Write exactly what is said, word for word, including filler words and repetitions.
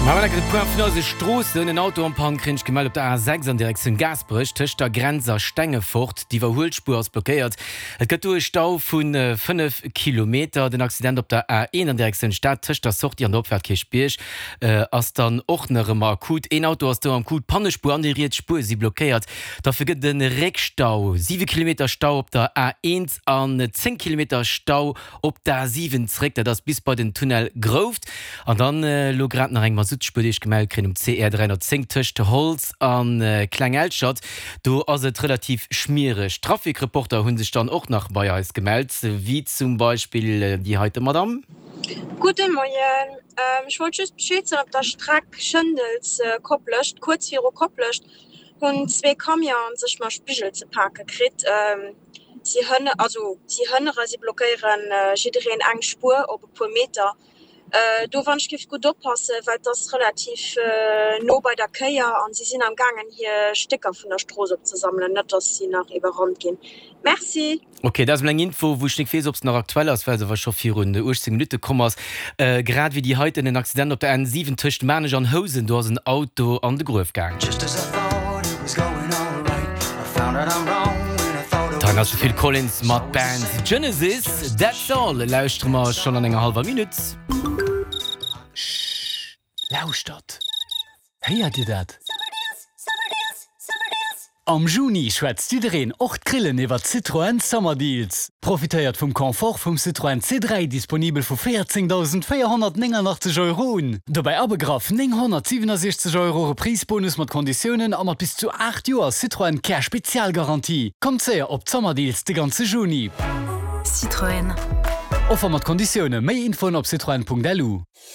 Strosse den Auto am Pankrinch gemal op der A sechs an Direktion Gasbrüch töcht der Grenzer Stänge fort, die war Hulspur aus blockiert. Et gëtt e Stau vun äh, fünf Kilometer. Den Accident op der A eins an Direktion Stadt töcht der Socht an Opwärtkirchbierch äh, ass dann ochnerem akut. Ein Auto ass du am gut Pannespur aniriert Spur sie blockiert. Dafür gëtt den Reckstau. sieben Kilometer Stau op der A eins an zehn Kilometer Stau op der A sieben zrägt er das bis bei den Tunnel Groft. An dann äh, lo grad nach eng Südspurch gemeldet krin um C R dreihundertzehn töchte Holz an äh, Kleinelstadt. Du as et relativ schmierig. Trafikreporter hunn sich dann auch nach Bayer gemeldet, wie zum Beispiel äh, die heute Madame. Guten Morgen. Ähm, ich wollte just beschätzen, ob der Strack Schëndels äh, kopplöscht, kurz wie kopplöscht und zwei Kamion sich mal Spiegel zu parken krit. Ähm, sie hönne, also sie hönnere, sie blockieren äh, jedereen eng Spur op pro Meter. Äh, du wann gift gut oppasse, weil das relativ äh, no bei der Köier an sie sind am gangen hier Stecker von der Stroß opzusammeln, net dass sie nach überrand gehen. Merci. Okay, das ist eine Info, wo ich nicht weiß, ob es noch aktuell ist, weil es war schon vier Runde, achtzehn Minuten kommst. Äh, gerade wie die heute in den Accident auf der N sieben töcht Manager an Hosen, du hast ein Auto an den Groove gegangen. Dann hast du viel Collins, Matt Bands, Genesis, That's All, lauscht mal schon an einer halben Minute. Shhh, lauscht das. Hört ihr das? Am Juni schwätzt Iedereen och Grillen iwwer Citroën Summer Deals. Profitéiert vum Komfort vum Citroën C drei disponibel vu vierzehntausend vierhundertneunundachtzig Euro. Dabei abegraf neunhundertsiebenundsechzig Euro Preisbonus mat Konditionen a mat bis zu acht Joer Citroën Care Spezialgarantie. Kommt sehr op Sommerdeals de ganze Juni. Citroën. Offer mat Konditionen méi Info op citroen punkt l u.